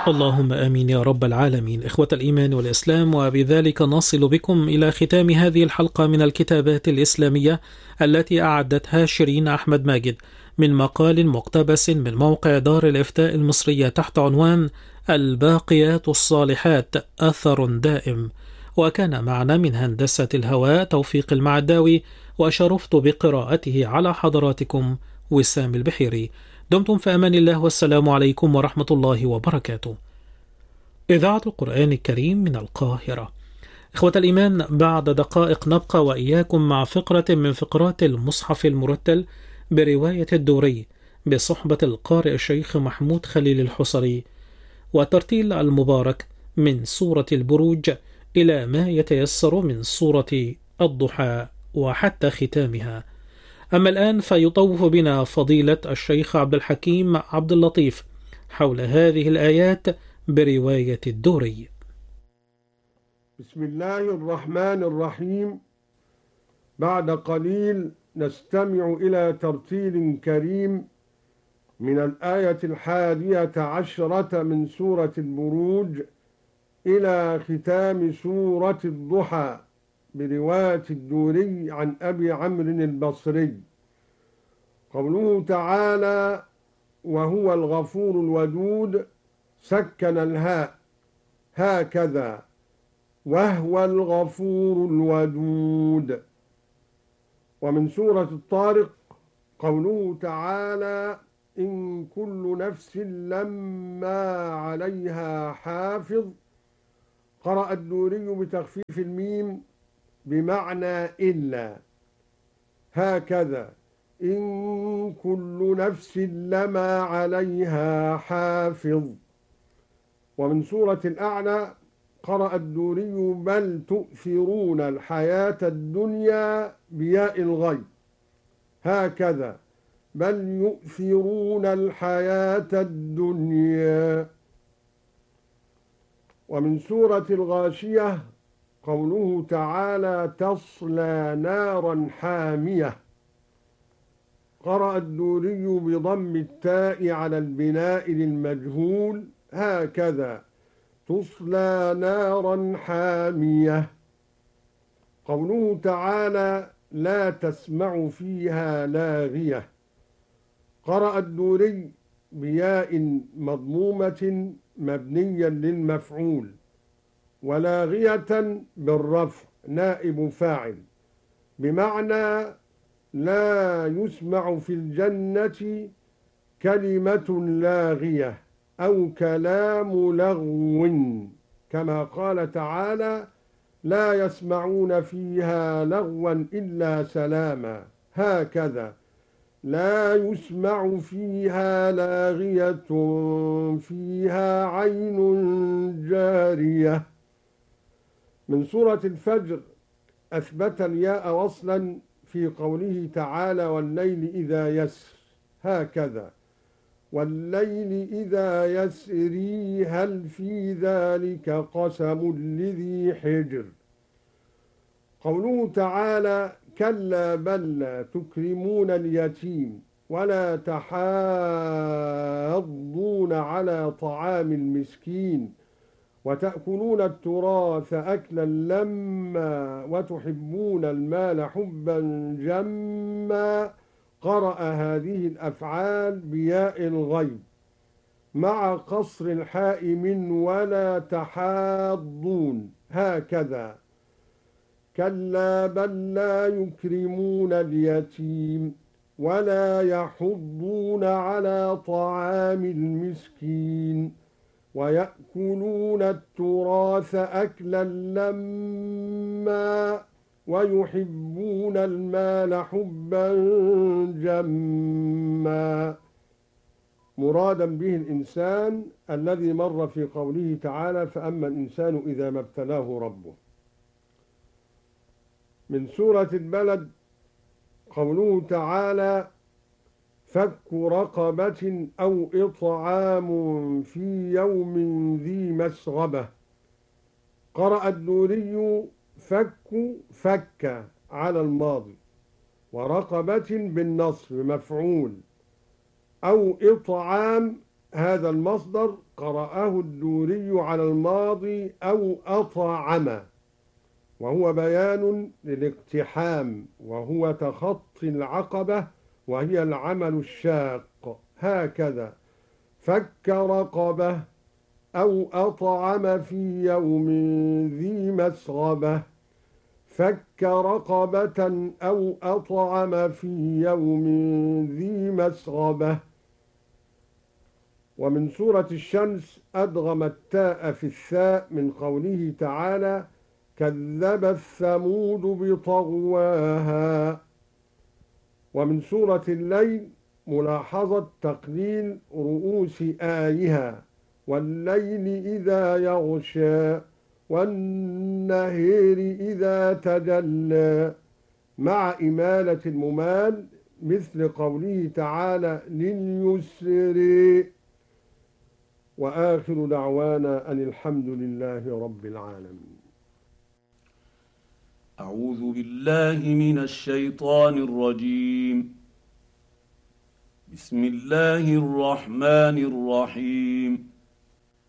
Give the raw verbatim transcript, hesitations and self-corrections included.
اللهم آمين يا رب العالمين. إخوة الإيمان والإسلام، وبذلك نصل بكم إلى ختام هذه الحلقة من الكتابات الإسلامية التي أعدتها شيرين أحمد ماجد من مقال مقتبس من موقع دار الإفتاء المصرية تحت عنوان الباقيات الصالحات أثر دائم. وكان معنا من هندسة الهواء توفيق المعداوي، وشرفت بقراءته على حضراتكم وسام البحيري. دمتم في أمان الله، والسلام عليكم ورحمة الله وبركاته. إذاعة القرآن الكريم من القاهرة. إخوة الإيمان، بعد دقائق نبقى وإياكم مع فقرة من فقرات المصحف المرتل برواية الدوري بصحبة القارئ الشيخ محمود خليل الحصري، وترتيل المبارك من سورة البروج إلى ما يتيسر من سورة الضحى وحتى ختامها. أما الآن فيطوف بنا فضيلة الشيخ عبد الحكيم عبد اللطيف حول هذه الآيات برواية الدوري. بسم الله الرحمن الرحيم. بعد قليل نستمع إلى ترتيل كريم من الآية الحادية عشرة من سورة البروج إلى ختام سورة الضحى برواية الدوري عن أبي عمرو البصري. قوله تعالى: وهو الغفور الودود، سكن الهاء هكذا، وهو الغفور الودود. ومن سورة الطارق قوله تعالى: إن كل نفس لما عليها حافظ. قرأ الدوري بتخفيف الميم بمعنى إلا، هكذا: إن كل نفس لما عليها حافظ. ومن سورة الأعلى قرأ الدوري: بل تؤثرون الحياة الدنيا بياء الغيب، هكذا: بل يؤثرون الحياة الدنيا. ومن سورة الغاشية قوله تعالى: تصلى نارا حامية. قرأ الدوري بضم التاء على البناء للمجهول، هكذا: تصلى نارا حامية. قوله تعالى: لا تسمع فيها لاغية. قرأ الدوري بياء مضمومة مبنيا للمفعول، ولاغية بالرفع نائب فاعل، بمعنى لا يسمع في الجنة كلمة لاغية أو كلام لغو، كما قال تعالى: لا يسمعون فيها لغوا إلا سلاما، هكذا: لا يسمع فيها لاغية فيها عين جارية. من سورة الفجر أثبت الياء وصلا في قوله تعالى: والليل إذا يسر، هكذا: والليل إذا يسري هل في ذلك قسم لذي حجر. قوله تعالى: كلا بل لا تكرمون اليتيم ولا تحاضون على طعام المسكين وتأكلون التراث أكلا لما وتحبون المال حبا جما. قرأ هذه الأفعال بياء الغيب مع قصر الحاء من ولا تحاضون، هكذا: كلا بل لا يكرمون اليتيم ولا يحضون على طعام المسكين ويأكلون التراث أكلا لما ويحبون المال حبا جما. مرادا به الإنسان الذي مر في قوله تعالى: فأما الإنسان إذا ما ابتلاه ربه. من سورة البلد قوله تعالى: فك رقبة أو إطعام في يوم ذي مسغبة. قرأ الدوري: فك فك على الماضي، ورقبة بالنصب مفعول، أو إطعام هذا المصدر قرأه الدوري على الماضي أو أطعم، وهو بيان للاقتحام، وهو تخطي العقبة وهي العمل الشاق. هكذا: فك رقبة أو أطعم في يوم ذي مسغبة. فك رقبة أو أطعم في يوم ذي مسغبة. ومن سورة الشمس أدغم التاء في الثاء من قوله تعالى: كذبت ثمود بطغواها. ومن سورة الليل ملاحظة تقليل رؤوس آيها: والليل إذا يغشى والنهر إذا تجلى، مع إمالة الممال مثل قوله تعالى: لليسر. وآخر دعوانا أن الحمد لله رب العالمين. أعوذ بالله من الشيطان الرجيم. بسم الله الرحمن الرحيم.